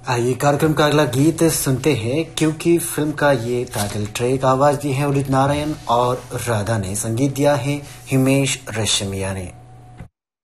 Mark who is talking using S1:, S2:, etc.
S1: आइए कार्यक्रम का अगला गीत सुनते हैं, क्योंकि फिल्म का ये टाइटल ट्रैक आवाज दी है उदित नारायण और राधा ने संगीत दिया है हिमेश रेशमिया ने।